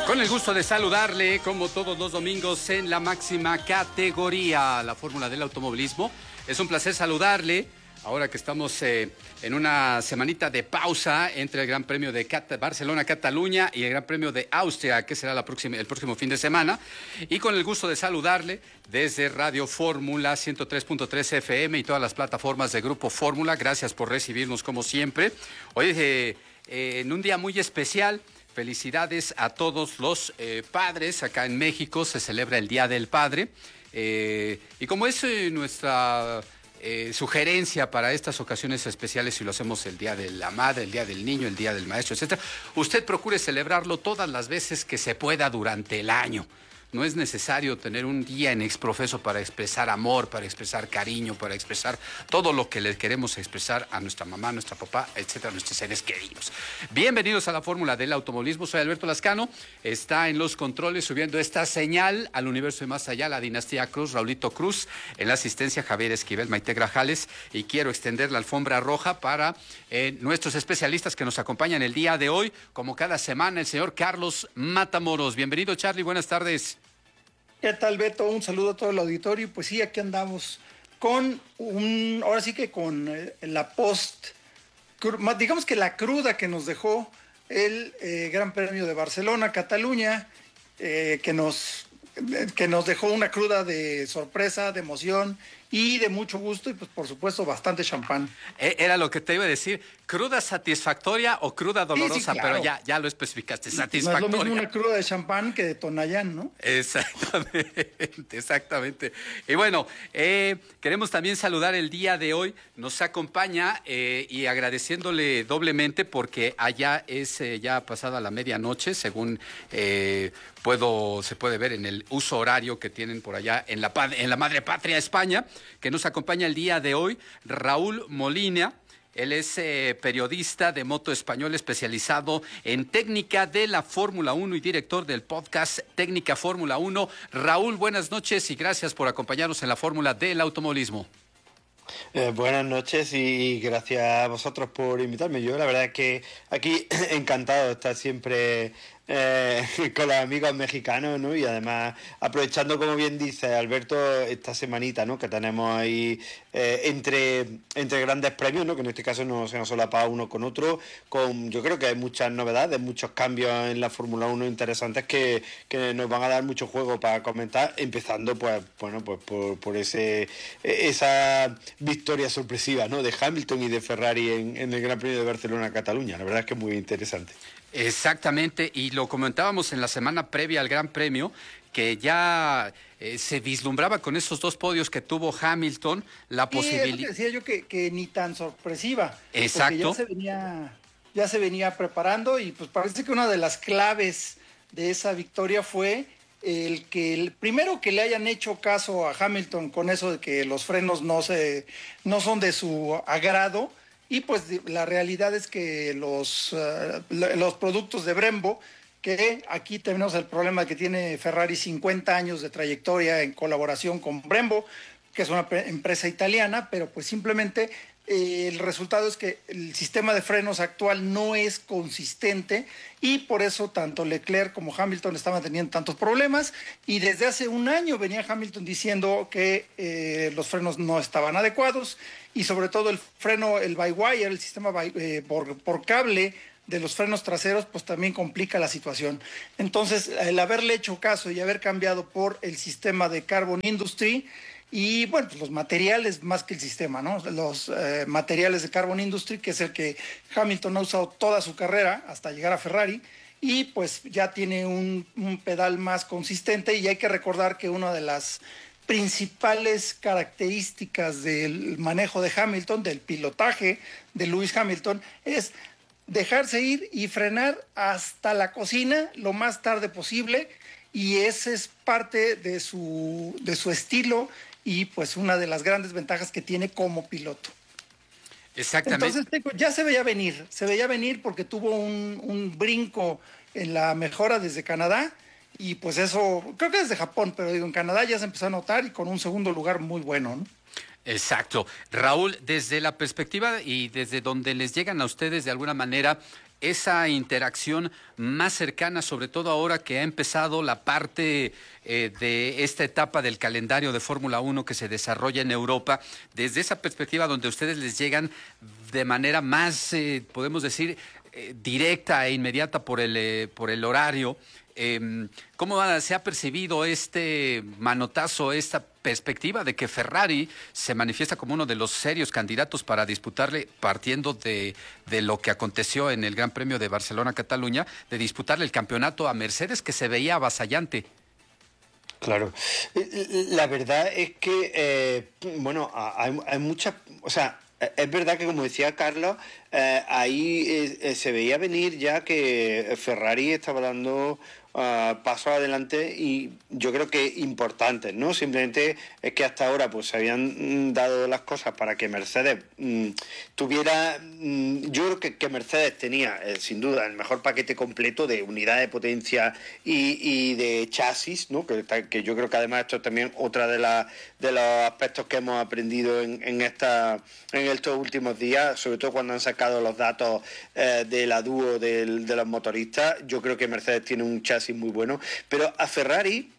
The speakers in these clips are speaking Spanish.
Con el gusto de saludarle, como todos los domingos, en la máxima categoría, la Fórmula del Automovilismo. Es un placer saludarle, ahora que estamos en una semanita de pausa entre el Gran Premio de Barcelona-Cataluña y el Gran Premio de Austria, que será el próximo fin de semana. Y con el gusto de saludarle desde Radio Fórmula 103.3 FM y todas las plataformas de Grupo Fórmula. Gracias por recibirnos como siempre. Hoy en un día muy especial. Felicidades a todos los padres. Acá en México se celebra el Día del Padre. Y como es nuestra sugerencia para estas ocasiones especiales, si lo hacemos el Día de la Madre, el Día del Niño, el Día del Maestro, etcétera, usted procure celebrarlo todas las veces que se pueda durante el año. No es necesario tener un día en exprofeso para expresar amor, para expresar cariño, para expresar todo lo que le queremos expresar a nuestra mamá, a nuestra papá, etcétera, a nuestros seres queridos. Bienvenidos a la Fórmula del Automovilismo. Soy Alberto Lascano. Está en los controles subiendo esta señal al universo y más allá, la dinastía Cruz, Raulito Cruz. En la asistencia, Javier Esquivel, Maite Grajales. Y quiero extender la alfombra roja para nuestros especialistas que nos acompañan el día de hoy, como cada semana, el señor Carlos Matamoros. Bienvenido, Charlie. Buenas tardes. ¿Qué tal, Beto? Un saludo a todo el auditorio. Pues sí, aquí andamos con ahora sí que con la digamos que la cruda que nos dejó el Gran Premio de Barcelona, Cataluña, que nos dejó una cruda de sorpresa, de emoción y de mucho gusto y pues por supuesto bastante champán. Era lo que te iba a decir, ¿cruda satisfactoria o cruda dolorosa? Sí, claro. Pero ya lo especificaste, satisfactoria. No es lo mismo una cruda de champán que de Tonayán, ¿no? Exactamente. Y bueno, queremos también saludar el día de hoy, nos acompaña y agradeciéndole doblemente porque allá es ya pasada la medianoche, según se puede ver en el uso horario que tienen por allá en la madre patria España, que nos acompaña el día de hoy, Raúl Molina. Él es periodista de moto español especializado en técnica de la Fórmula 1 y director del podcast Técnica Fórmula 1. Raúl, buenas noches y gracias por acompañarnos en la Fórmula del Automovilismo. Buenas noches y gracias a vosotros por invitarme. Yo la verdad es que aquí encantado de estar siempre con los amigos mexicanos, ¿no? Y además aprovechando, como bien dice Alberto, esta semanita, ¿no? Que tenemos ahí entre grandes premios, ¿no? Que en este caso no se nos solapa uno con otro. Yo creo que hay muchas novedades, muchos cambios en la Fórmula 1 interesantes que nos van a dar mucho juego para comentar, empezando pues por esa victoria sorpresiva, ¿no? De Hamilton y de Ferrari en el Gran Premio de Barcelona-Cataluña. La verdad es que es muy interesante. Exactamente, y lo comentábamos en la semana previa al Gran Premio, que ya se vislumbraba con esos dos podios que tuvo Hamilton, la posibilidad... Decía yo que ni tan sorpresiva. Exacto. Ya se venía preparando y pues parece que una de las claves de esa victoria fue el primero que le hayan hecho caso a Hamilton con eso de que los frenos no son de su agrado. Y pues la realidad es que los productos de Brembo, que aquí tenemos el problema que tiene Ferrari 50 años de trayectoria en colaboración con Brembo, que es una empresa italiana, pero pues simplemente el resultado es que el sistema de frenos actual no es consistente y por eso tanto Leclerc como Hamilton estaban teniendo tantos problemas y desde hace un año venía Hamilton diciendo que los frenos no estaban adecuados y sobre todo el freno, el by-wire, el sistema por cable de los frenos traseros, pues también complica la situación. Entonces, el haberle hecho caso y haber cambiado por el sistema de Carbon Industry y bueno, pues los materiales más que el sistema, ¿no? Los materiales de Carbon Industry, que es el que Hamilton ha usado toda su carrera hasta llegar a Ferrari, y pues ya tiene un pedal más consistente y hay que recordar que una de las principales características del manejo de Hamilton, del pilotaje de Lewis Hamilton, es dejarse ir y frenar hasta la cocina lo más tarde posible y ese es parte de su estilo y pues una de las grandes ventajas que tiene como piloto. Exactamente. Entonces ya se veía venir porque tuvo un brinco en la mejora desde Canadá y pues eso, creo que desde Japón, pero digo, en Canadá ya se empezó a notar y con un segundo lugar muy bueno, ¿no? Exacto. Raúl, desde la perspectiva y desde donde les llegan a ustedes de alguna manera esa interacción más cercana, sobre todo ahora que ha empezado la parte de esta etapa del calendario de Fórmula 1 que se desarrolla en Europa, desde esa perspectiva donde ustedes les llegan de manera más, podemos decir, directa e inmediata por el horario? ¿Cómo se ha percibido este manotazo, esta perspectiva de que Ferrari se manifiesta como uno de los serios candidatos para disputarle, partiendo de lo que aconteció en el Gran Premio de Barcelona-Cataluña, de disputarle el campeonato a Mercedes, que se veía avasallante? Claro. La verdad es que, bueno, hay muchas... O sea, es verdad que, como decía Carlos, ahí se veía venir ya que Ferrari estaba dando pasos adelante, y yo creo que importantes, ¿no? Simplemente es que hasta ahora pues se habían dado las cosas para que Mercedes tuviera... yo creo que Mercedes tenía, sin duda, el mejor paquete completo de unidad de potencia y de chasis, ¿no? Que yo creo que además esto es también otra de los aspectos que hemos aprendido en estos últimos días, sobre todo cuando han sacado los datos de la dúo de los motoristas. Yo creo que Mercedes tiene un chasis muy bueno, pero a Ferrari...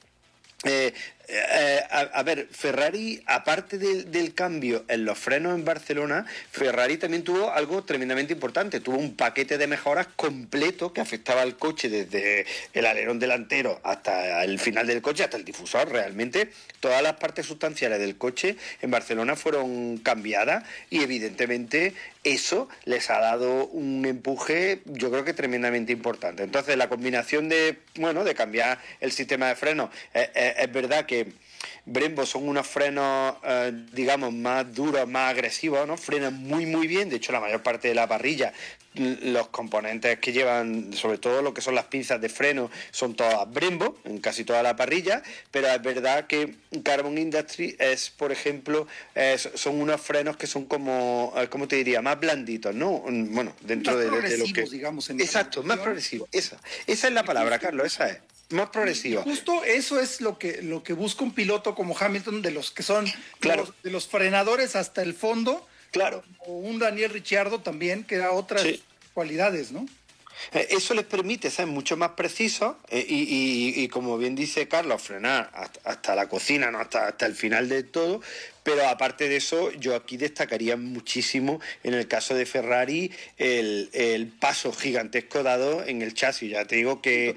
a ver, Ferrari, aparte del cambio en los frenos en Barcelona, Ferrari también tuvo algo tremendamente importante. Tuvo un paquete de mejoras completo que afectaba al coche desde el alerón delantero hasta el final del coche, hasta el difusor. Realmente todas las partes sustanciales del coche en Barcelona fueron cambiadas, y evidentemente eso les ha dado un empuje, yo creo que tremendamente importante. Entonces, la combinación de cambiar el sistema de frenos, es verdad que Brembo son unos frenos, digamos, más duros, más agresivos, ¿no? Frenan muy, muy bien. De hecho, la mayor parte de la parrilla, los componentes que llevan, sobre todo lo que son las pinzas de freno, son todas Brembo, en casi toda la parrilla. Pero es verdad que Carbon Industry por ejemplo, son unos frenos que son como, ¿cómo te diría? Más blanditos, ¿no? Bueno, dentro de lo que... digamos. Exacto, más progresivos. Esa es la palabra, Carlos, esa es. Más progresiva. Justo eso es lo que busca un piloto como Hamilton, de los que son, claro, de los frenadores hasta el fondo. Claro. O un Daniel Ricciardo también, que da otras cualidades, ¿no? Eso les permite ser mucho más precisos, y como bien dice Carlos, frenar hasta la cocina, ¿no? hasta el final de todo. Pero aparte de eso, yo aquí destacaría muchísimo, en el caso de Ferrari, el paso gigantesco dado en el chasis. Ya te digo que...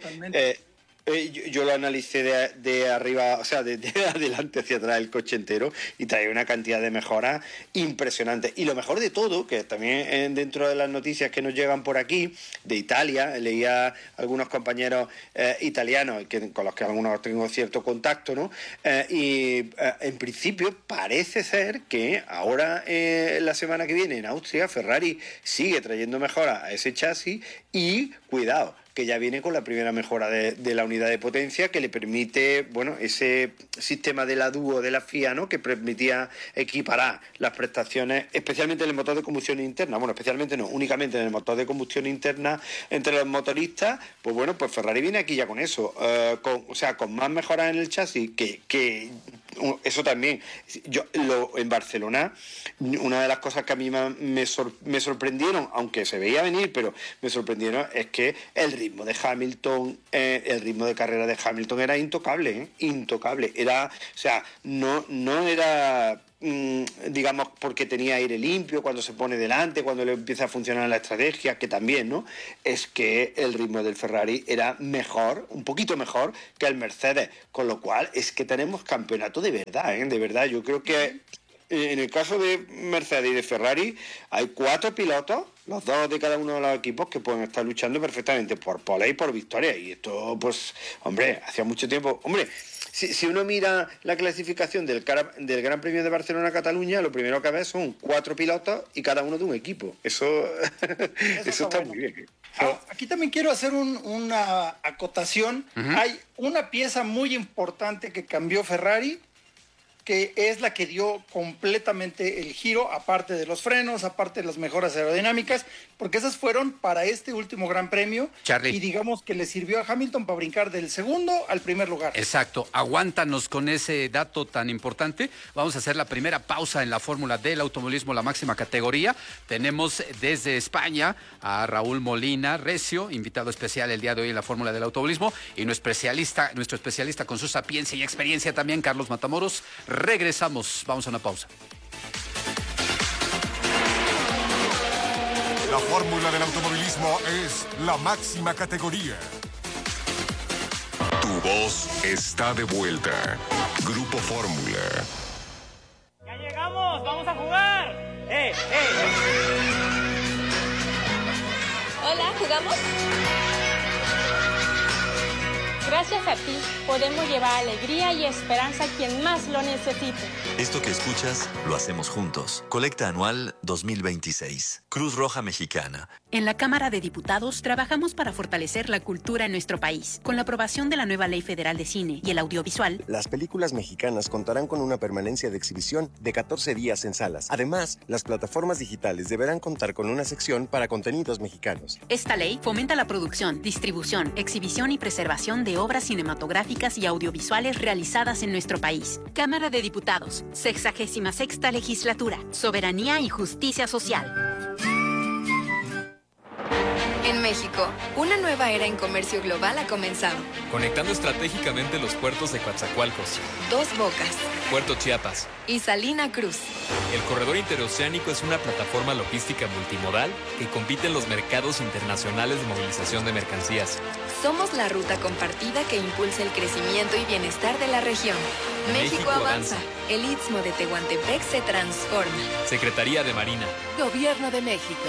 yo lo analicé de arriba, o sea, de adelante hacia atrás el coche entero, y trae una cantidad de mejoras impresionantes. Y lo mejor de todo, que también dentro de las noticias que nos llegan por aquí, de Italia, leía algunos compañeros italianos con los que algunos tengo cierto contacto, ¿no? En principio parece ser que ahora, la semana que viene en Austria, Ferrari sigue trayendo mejoras a ese chasis, y cuidado, que ya viene con la primera mejora de la unidad de potencia, que le permite, bueno, ese sistema de la dúo de la FIA, ¿no? Que permitía equiparar las prestaciones, especialmente en el motor de combustión interna. Bueno, especialmente no, únicamente en el motor de combustión interna entre los motoristas. Pues bueno, pues Ferrari viene aquí ya con eso, con más mejoras en el chasis, que eso también. En Barcelona, una de las cosas que a mí me sorprendieron, aunque se veía venir, pero me sorprendieron, es que el ritmo de Hamilton, el ritmo de carrera de Hamilton era intocable, intocable. Era, o sea, no era, digamos, porque tenía aire limpio cuando se pone delante, cuando le empieza a funcionar la estrategia, que también, ¿no? Es que el ritmo del Ferrari era mejor, un poquito mejor que el Mercedes, con lo cual es que tenemos campeonato de verdad, de verdad. Yo creo que en el caso de Mercedes y de Ferrari hay 4 pilotos, los 2 de cada uno de los equipos, que pueden estar luchando perfectamente por pole y por victoria. Y esto, pues, hombre, hacía mucho tiempo. Hombre, si uno mira la clasificación del Gran Premio de Barcelona-Cataluña, lo primero que ves son 4 pilotos y cada uno de un equipo. Eso está muy bien. Aquí también quiero hacer una acotación. Hay una pieza muy importante que cambió Ferrari, que es la que dio completamente el giro, aparte de los frenos, aparte de las mejoras aerodinámicas, porque esas fueron para este último Gran Premio. Charlie. Y digamos que le sirvió a Hamilton para brincar del segundo al primer lugar. Exacto, aguántanos con ese dato tan importante. Vamos a hacer la primera pausa en la fórmula del automovilismo, la máxima categoría. Tenemos desde España a Raúl Molina Recio, invitado especial el día de hoy en la fórmula del automovilismo, y nuestro especialista con su sapiencia y experiencia también, Carlos Matamoros. Regresamos, vamos a una pausa. La fórmula del automovilismo es la máxima categoría. Tu voz está de vuelta. Grupo Fórmula. ¡Ya llegamos! ¡Vamos a jugar! Hola, ¿jugamos? Gracias a ti, podemos llevar alegría y esperanza a quien más lo necesite. Esto que escuchas, lo hacemos juntos. Colecta Anual 2026. Cruz Roja Mexicana. En la Cámara de Diputados trabajamos para fortalecer la cultura en nuestro país. Con la aprobación de la nueva Ley Federal de Cine y el Audiovisual, las películas mexicanas contarán con una permanencia de exhibición de 14 días en salas. Además, las plataformas digitales deberán contar con una sección para contenidos mexicanos. Esta ley fomenta la producción, distribución, exhibición y preservación de obras cinematográficas y audiovisuales realizadas en nuestro país. Cámara de Diputados, 66ª Legislatura, Soberanía y Justicia Social. En México, una nueva era en comercio global ha comenzado. Conectando estratégicamente los puertos de Coatzacoalcos, Dos Bocas, Puerto Chiapas y Salina Cruz. El corredor interoceánico es una plataforma logística multimodal que compite en los mercados internacionales de movilización de mercancías. Somos la ruta compartida que impulsa el crecimiento y bienestar de la región. México avanza. El Istmo de Tehuantepec se transforma. Secretaría de Marina. Gobierno de México.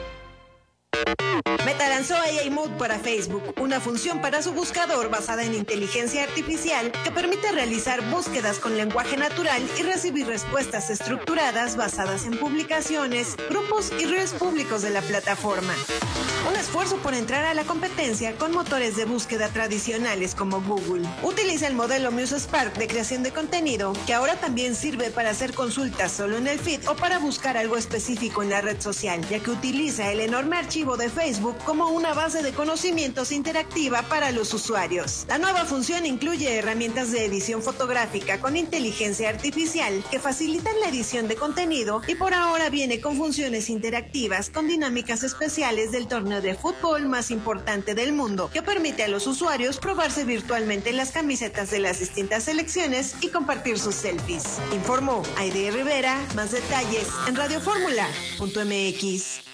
Meta lanzó AI Mode para Facebook, una función para su buscador basada en inteligencia artificial que permite realizar búsquedas con lenguaje natural y recibir respuestas estructuradas basadas en publicaciones, grupos y redes públicos de la plataforma. Un esfuerzo por entrar a la competencia con motores de búsqueda tradicionales como Google. Utiliza el modelo Muse Spark de creación de contenido, que ahora también sirve para hacer consultas solo en el feed o para buscar algo específico en la red social, ya que utiliza el enorme archivo de Facebook como una base de conocimientos interactiva para los usuarios. La nueva función incluye herramientas de edición fotográfica con inteligencia artificial que facilitan la edición de contenido y por ahora viene con funciones interactivas con dinámicas especiales del torneo de fútbol más importante del mundo, que permite a los usuarios probarse virtualmente las camisetas de las distintas selecciones y compartir sus selfies. Informó Aide Rivera. Más detalles en radioformula.mx.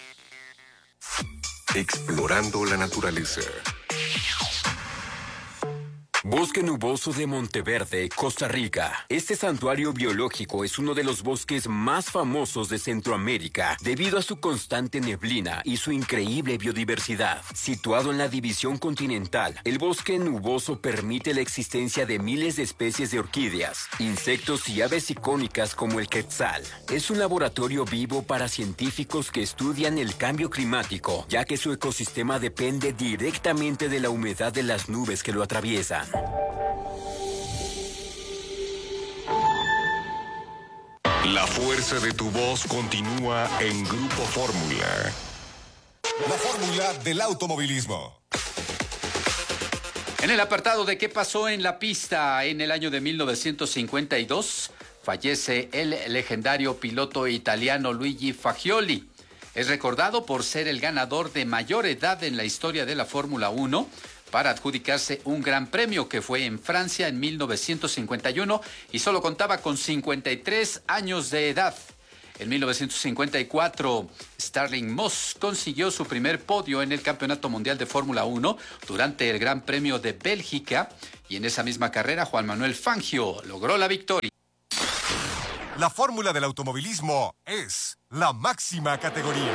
Explorando la naturaleza. Bosque Nuboso de Monteverde, Costa Rica. Este santuario biológico es uno de los bosques más famosos de Centroamérica debido a su constante neblina y su increíble biodiversidad. Situado en la división continental, el bosque nuboso permite la existencia de miles de especies de orquídeas, insectos y aves icónicas como el quetzal. Es un laboratorio vivo para científicos que estudian el cambio climático, ya que su ecosistema depende directamente de la humedad de las nubes que lo atraviesan. La fuerza de tu voz continúa en Grupo Fórmula. La fórmula del automovilismo. En el apartado de qué pasó en la pista en el año de 1952, fallece el legendario piloto italiano Luigi Fagioli. Es recordado por ser el ganador de mayor edad en la historia de la Fórmula 1 para adjudicarse un gran premio que fue en Francia en 1951 y solo contaba con 53 años de edad. En 1954, Stirling Moss consiguió su primer podio en el Campeonato Mundial de Fórmula 1 durante el Gran Premio de Bélgica y en esa misma carrera Juan Manuel Fangio logró la victoria. La fórmula del automovilismo es la máxima categoría.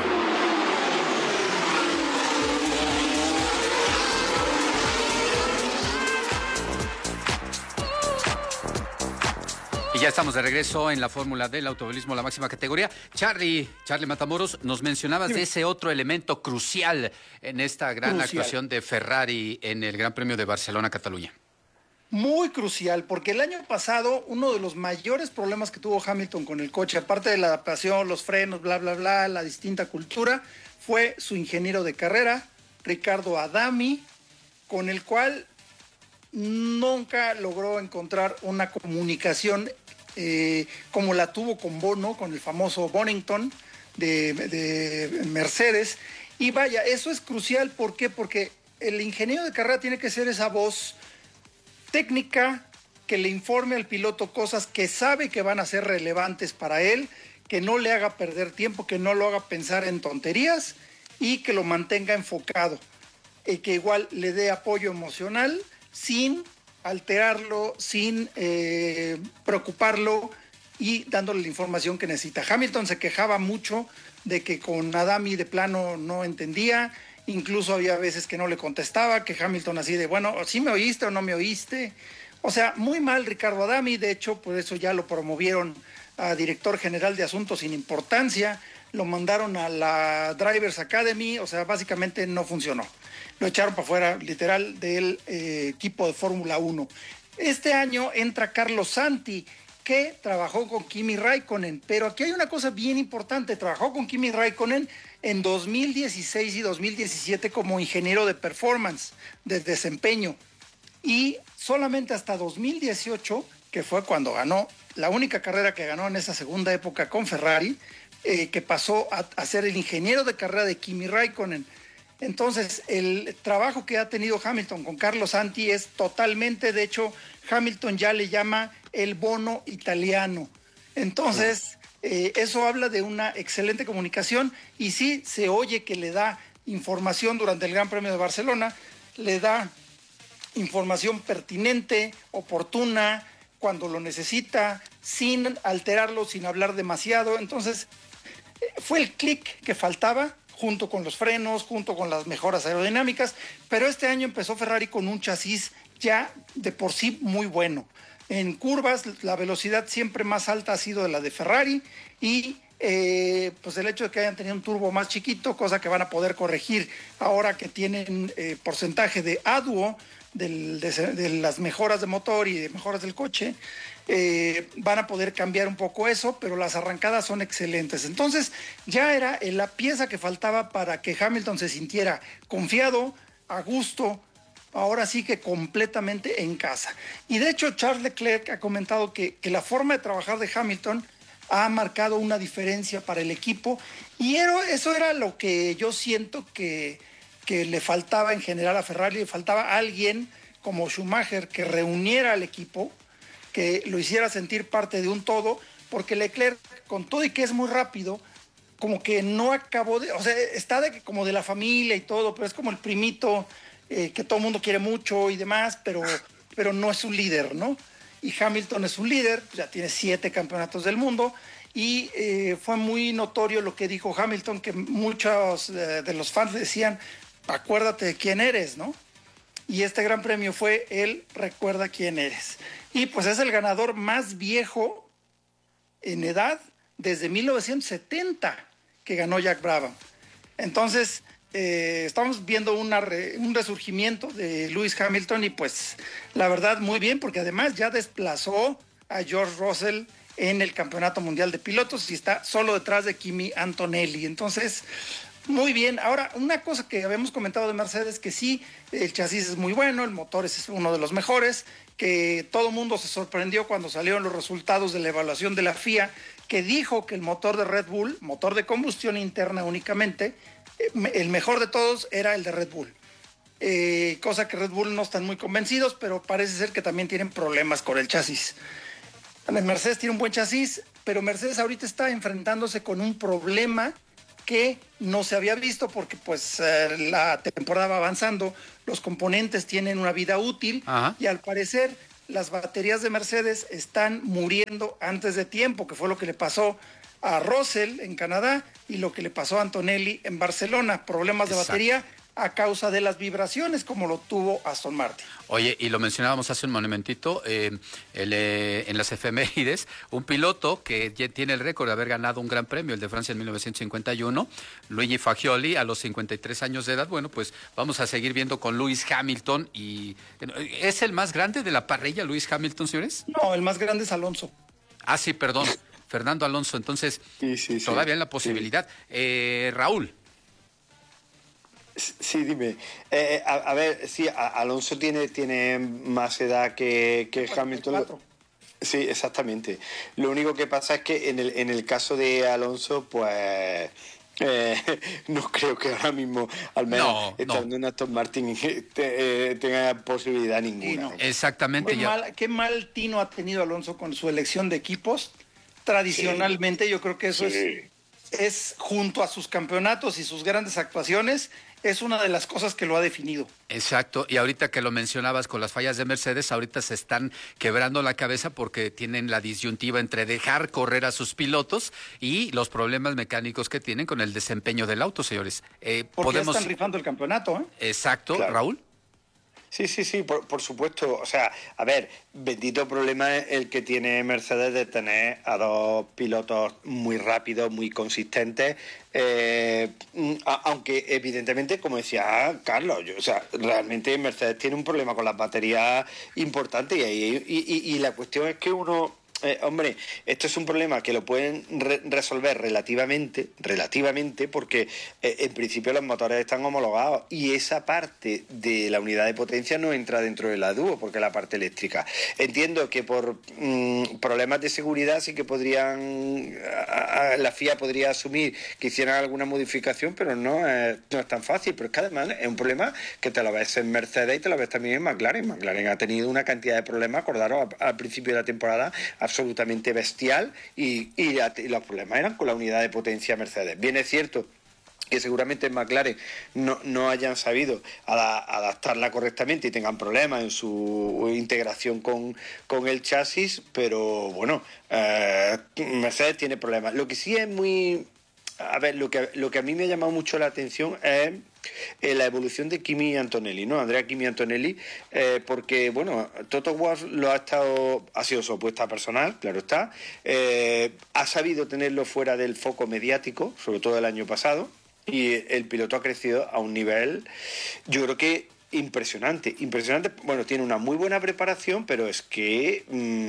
Y ya estamos de regreso en la fórmula del automovilismo, la máxima categoría. Charlie Matamoros, nos mencionabas de ese otro elemento crucial en esta gran actuación de Ferrari en el Gran Premio de Barcelona-Cataluña. Muy crucial, porque el año pasado uno de los mayores problemas que tuvo Hamilton con el coche, aparte de la adaptación, los frenos, bla, bla, bla, la distinta cultura, fue su ingeniero de carrera, Riccardo Adami, con el cual nunca logró encontrar una comunicación como la tuvo con Bono, con el famoso Bonington de Mercedes. Y vaya, eso es crucial, ¿por qué? Porque el ingeniero de carrera tiene que ser esa voz técnica que le informe al piloto cosas que sabe que van a ser relevantes para él, que no le haga perder tiempo, que no lo haga pensar en tonterías y que lo mantenga enfocado, y que igual le dé apoyo emocional sin alterarlo, sin preocuparlo y dándole la información que necesita. Hamilton se quejaba mucho de que con Adami de plano no entendía. Incluso había veces que no le contestaba, que Hamilton así de, bueno, ¿sí me oíste o no me oíste? O sea, muy mal Riccardo Adami. De hecho, por eso ya lo promovieron a director general de asuntos sin importancia, lo mandaron a la Drivers Academy, o sea, básicamente no funcionó. Lo echaron para afuera, literal, del equipo de Fórmula 1. Este año entra Carlos Santi, que trabajó con Kimi Räikkönen, pero aquí hay una cosa bien importante, trabajó con Kimi Räikkönen en 2016 y 2017 como ingeniero de performance, de desempeño, y solamente hasta 2018, que fue cuando ganó, la única carrera que ganó en esa segunda época con Ferrari, que pasó a ser el ingeniero de carrera de Kimi Räikkönen. Entonces, el trabajo que ha tenido Hamilton con Carlos Santi es totalmente, de hecho, Hamilton ya le llama el Bono italiano. Entonces, eso habla de una excelente comunicación y sí se oye que le da información durante el Gran Premio de Barcelona, le da información pertinente, oportuna, cuando lo necesita, sin alterarlo, sin hablar demasiado. Entonces, fue el clic que faltaba, junto con los frenos, junto con las mejoras aerodinámicas, pero este año empezó Ferrari con un chasis ya de por sí muy bueno. En curvas, la velocidad siempre más alta ha sido de la de Ferrari y pues el hecho de que hayan tenido un turbo más chiquito, cosa que van a poder corregir ahora que tienen porcentaje de ADUO, de las mejoras de motor y de mejoras del coche, van a poder cambiar un poco eso, pero las arrancadas son excelentes. Entonces ya era la pieza que faltaba para que Hamilton se sintiera confiado, a gusto, ahora sí que completamente en casa. Y de hecho Charles Leclerc ha comentado que la forma de trabajar de Hamilton ha marcado una diferencia para el equipo, y eso era lo que yo siento que le faltaba en general a Ferrari. Le faltaba alguien como Schumacher que reuniera al equipo, que lo hiciera sentir parte de un todo, porque Leclerc, con todo y que es muy rápido, como que no acabó de, o sea, está como de la familia y todo, pero es como el primito que todo el mundo quiere mucho y demás, pero no es un líder, ¿no? Y Hamilton es un líder, ya tiene 7 campeonatos del mundo, y fue muy notorio lo que dijo Hamilton, que muchos de los fans decían, acuérdate de quién eres, ¿no? Y este gran premio fue el recuerda quién eres. Y pues es el ganador más viejo en edad desde 1970 que ganó Jack Brabham. Entonces, estamos viendo un resurgimiento de Lewis Hamilton, y pues la verdad muy bien, porque además ya desplazó a George Russell en el Campeonato Mundial de Pilotos y está solo detrás de Kimi Antonelli. Entonces, muy bien. Ahora, una cosa que habíamos comentado de Mercedes, que sí, el chasis es muy bueno, el motor es uno de los mejores, que todo el mundo se sorprendió cuando salieron los resultados de la evaluación de la FIA, que dijo que el motor de Red Bull, motor de combustión interna únicamente, el mejor de todos era el de Red Bull. Cosa que Red Bull no están muy convencidos, pero parece ser que también tienen problemas con el chasis. Mercedes tiene un buen chasis, pero Mercedes ahorita está enfrentándose con un problema que no se había visto, porque pues la temporada va avanzando, los componentes tienen una vida útil. Ajá. Y al parecer las baterías de Mercedes están muriendo antes de tiempo, que fue lo que le pasó a Russell en Canadá y lo que le pasó a Antonelli en Barcelona. Problemas de batería a causa de las vibraciones como lo tuvo Aston Martin. Oye, y lo mencionábamos hace un momentito, en las efemérides, un piloto que ya tiene el récord de haber ganado un gran premio, el de Francia en 1951, Luigi Fagioli, a los 53 años de edad. Bueno, pues vamos a seguir viendo con Lewis Hamilton. ¿Es el más grande de la parrilla, Lewis Hamilton, señores? No, el más grande es Alonso. Ah, sí, perdón, Fernando Alonso. Entonces, todavía hay la posibilidad. Raúl. Sí, dime. A ver, sí, Alonso tiene más edad que Hamilton. Sí, exactamente. Lo único que pasa es que en el caso de Alonso, pues no creo que ahora mismo, al menos estando en Aston Martin, tenga posibilidad ninguna. Sí, no. Exactamente. Qué mal tino ha tenido Alonso con su elección de equipos. Tradicionalmente, yo creo que eso es junto a sus campeonatos y sus grandes actuaciones, es una de las cosas que lo ha definido. Exacto, y ahorita que lo mencionabas con las fallas de Mercedes, ahorita se están quebrando la cabeza porque tienen la disyuntiva entre dejar correr a sus pilotos y los problemas mecánicos que tienen con el desempeño del auto, señores. Porque ya están rifando el campeonato, ¿eh? Exacto, claro. Raúl. Sí, por supuesto. O sea, a ver, bendito problema es el que tiene Mercedes de tener a dos pilotos muy rápidos, muy consistentes, aunque evidentemente, como decía Carlos, realmente Mercedes tiene un problema con las baterías importante y la cuestión es que uno... hombre, esto es un problema que lo pueden resolver relativamente, porque en principio los motores están homologados y esa parte de la unidad de potencia no entra dentro de la dúo, porque es la parte eléctrica. Entiendo que por problemas de seguridad sí que la FIA podría asumir que hicieran alguna modificación, pero no es tan fácil. Pero es que además es un problema que te lo ves en Mercedes y te lo ves también en McLaren. McLaren ha tenido una cantidad de problemas, acordaros, al principio de la temporada, absolutamente bestial y los problemas eran con la unidad de potencia Mercedes. Bien es cierto que seguramente en McLaren no hayan sabido adaptarla correctamente y tengan problemas en su integración con el chasis, pero bueno, Mercedes tiene problemas. Lo que sí es muy... A ver, lo que a mí me ha llamado mucho la atención es la evolución de Kimi Antonelli, ¿no? Andrea Kimi Antonelli, porque, bueno, Toto Wolff ha sido su apuesta personal, claro está, ha sabido tenerlo fuera del foco mediático, sobre todo el año pasado, y el piloto ha crecido a un nivel, yo creo que impresionante. Bueno, tiene una muy buena preparación, pero es que,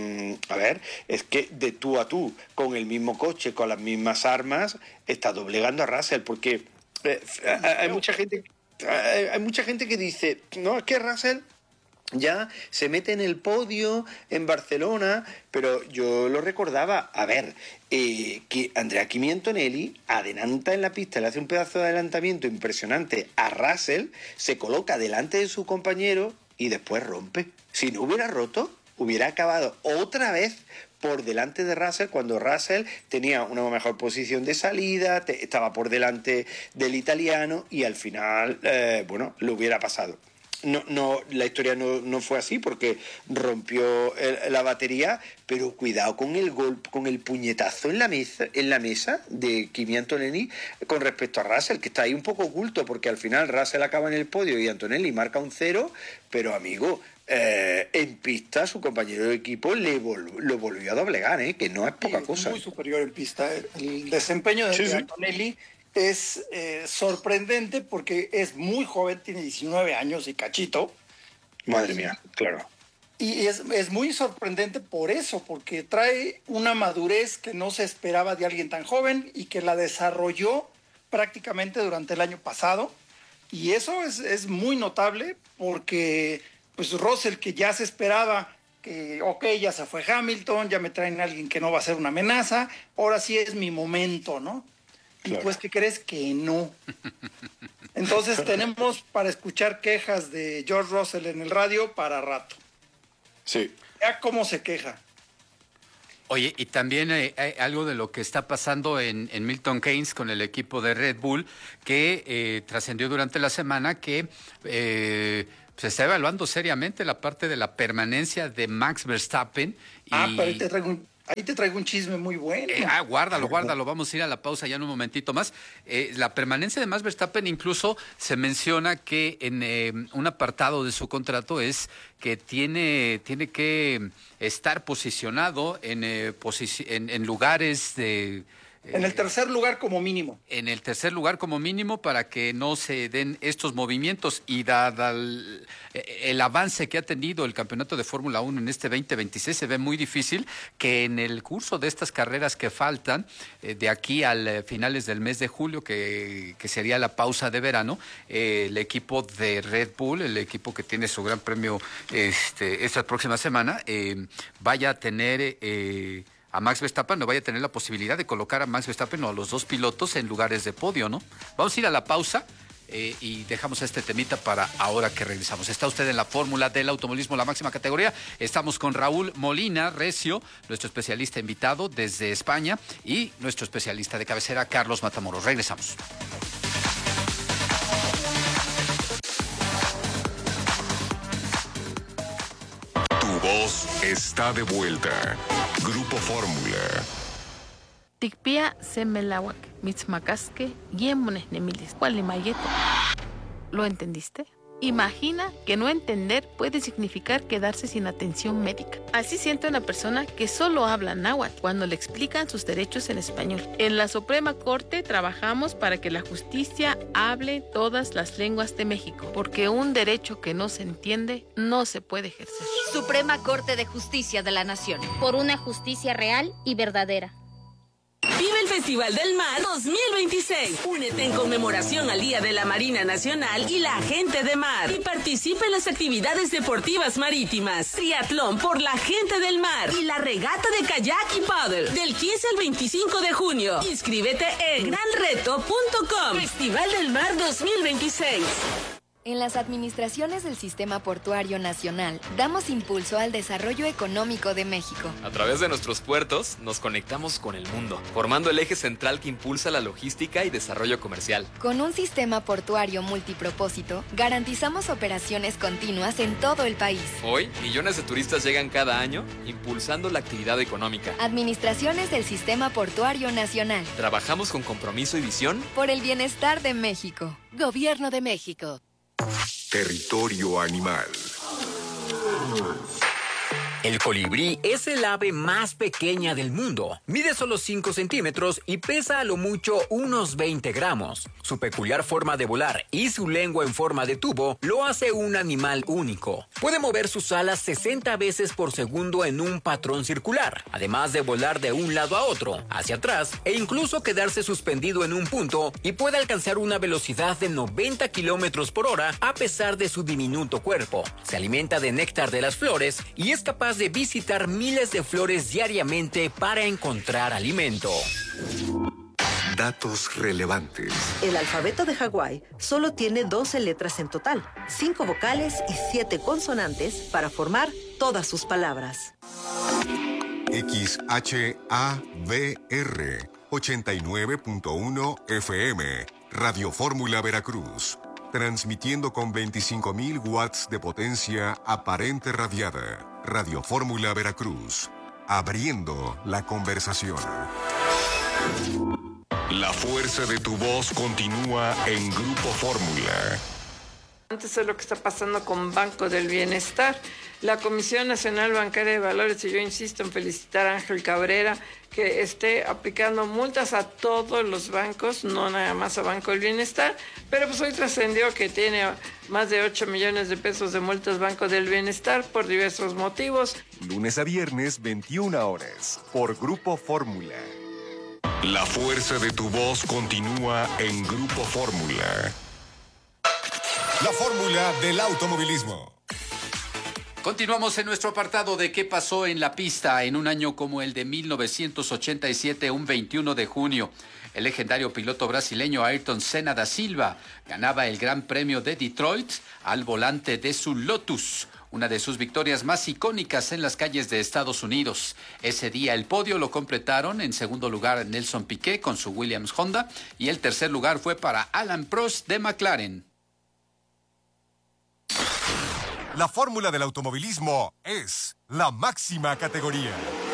es que de tú a tú, con el mismo coche, con las mismas armas, está doblegando a Russell, porque hay mucha gente que dice, no, es que Russell ya se mete en el podio en Barcelona, pero yo lo recordaba, que Andrea Kimi Antonelli adelanta en la pista, le hace un pedazo de adelantamiento impresionante a Russell, se coloca delante de su compañero y después rompe. Si no hubiera roto, hubiera acabado otra vez por delante de Russell, cuando Russell tenía una mejor posición de salida, estaba por delante del italiano y al final, lo hubiera pasado. No, la historia no fue así porque rompió la batería, pero cuidado con el golpe, con el puñetazo en la mesa de Kimi Antonelli con respecto a Russell, que está ahí un poco oculto porque al final Russell acaba en el podio y Antonelli marca un 0, pero amigo, en pista su compañero de equipo lo volvió a doblegar, que no es poca cosa. Muy superior en pista. El desempeño de Antonelli es sorprendente porque es muy joven, tiene 19 años y cachito. Madre mía, claro. Y es muy sorprendente por eso, porque trae una madurez que no se esperaba de alguien tan joven y que la desarrolló prácticamente durante el año pasado. Y eso es muy notable porque pues Russell, que ya se esperaba que, ya se fue Hamilton, ya me traen a alguien que no va a ser una amenaza, ahora sí es mi momento, ¿no? Claro. Y pues, ¿qué crees? Que no. Entonces tenemos para escuchar quejas de George Russell en el radio para rato. Sí. Ya cómo se queja. Oye, y también hay algo de lo que está pasando en Milton Keynes con el equipo de Red Bull, que trascendió durante la semana que se está evaluando seriamente la parte de la permanencia de Max Verstappen. Pero Ahí te traigo un chisme muy bueno. Guárdalo. Vamos a ir a la pausa ya en un momentito más. La permanencia de Max Verstappen, incluso se menciona que en un apartado de su contrato es que tiene que estar posicionado en lugares de... En el tercer lugar como mínimo. En el tercer lugar como mínimo para que no se den estos movimientos y dada el avance que ha tenido el campeonato de Fórmula 1 en este 2026 se ve muy difícil que en el curso de estas carreras que faltan de aquí al finales del mes de julio que sería la pausa de verano, el equipo de Red Bull, el equipo que tiene su gran premio esta próxima semana, vaya a tener... a Max Verstappen no vaya a tener la posibilidad de colocar a Max Verstappen o a los dos pilotos en lugares de podio, ¿no? Vamos a ir a la pausa y dejamos este temita para ahora que regresamos. Está usted en la fórmula del automovilismo, la máxima categoría. Estamos con Raúl Molina Recio, nuestro especialista invitado desde España, y nuestro especialista de cabecera, Carlos Matamoros. Regresamos. Tu voz está de vuelta. Grupo Fórmula. Tikpia semelawak, mitzmacasque, yemones nemilis, cualimayeto. ¿Lo entendiste? Imagina que no entender puede significar quedarse sin atención médica. Así siente una persona que solo habla náhuatl cuando le explican sus derechos en español. En la Suprema Corte trabajamos para que la justicia hable todas las lenguas de México, porque un derecho que no se entiende no se puede ejercer. Suprema Corte de Justicia de la Nación. Por una justicia real y verdadera. Vive el Festival del Mar 2026. Únete en conmemoración al Día de la Marina Nacional y la Gente de Mar. Y participa en las actividades deportivas marítimas. Triatlón por la Gente del Mar. Y la regata de kayak y paddle. Del 15 al 25 de junio. Inscríbete en granreto.com. Festival del Mar 2026. En las administraciones del Sistema Portuario Nacional, damos impulso al desarrollo económico de México. A través de nuestros puertos, nos conectamos con el mundo, formando el eje central que impulsa la logística y desarrollo comercial. Con un sistema portuario multipropósito, garantizamos operaciones continuas en todo el país. Hoy, millones de turistas llegan cada año, impulsando la actividad económica. Administraciones del Sistema Portuario Nacional. Trabajamos con compromiso y visión por el bienestar de México. Gobierno de México. Territorio animal. El colibrí es el ave más pequeña del mundo. Mide solo 5 centímetros y pesa a lo mucho unos 20 gramos. Su peculiar forma de volar y su lengua en forma de tubo lo hace un animal único. Puede mover sus alas 60 veces por segundo en un patrón circular, además de volar de un lado a otro, hacia atrás e incluso quedarse suspendido en un punto, y puede alcanzar una velocidad de 90 kilómetros por hora a pesar de su diminuto cuerpo. Se alimenta de néctar de las flores y es capaz de visitar miles de flores diariamente para encontrar alimento. Datos relevantes. El alfabeto de Hawái solo tiene 12 letras en total, 5 vocales y 7 consonantes para formar todas sus palabras. XHABR 89.1 FM, Radio Fórmula Veracruz. Transmitiendo con 25.000 watts de potencia aparente radiada. Radio Fórmula Veracruz. Abriendo la conversación. La fuerza de tu voz continúa en Grupo Fórmula. Antes es lo que está pasando con Banco del Bienestar. La Comisión Nacional Bancaria de Valores, y yo insisto en felicitar a Ángel Cabrera, que esté aplicando multas a todos los bancos, no nada más a Banco del Bienestar, pero pues hoy trascendió que tiene más de 8 millones de pesos de multas Banco del Bienestar por diversos motivos. Lunes a viernes, 21 horas, por Grupo Fórmula. La fuerza de tu voz continúa en Grupo Fórmula. La fórmula del automovilismo. Continuamos en nuestro apartado de qué pasó en la pista en un año como el de 1987, un 21 de junio. El legendario piloto brasileño Ayrton Senna da Silva ganaba el Gran Premio de Detroit al volante de su Lotus, una de sus victorias más icónicas en las calles de Estados Unidos. Ese día el podio lo completaron en segundo lugar Nelson Piquet con su Williams Honda y el tercer lugar fue para Alan Prost de McLaren. La fórmula del automovilismo es la máxima categoría.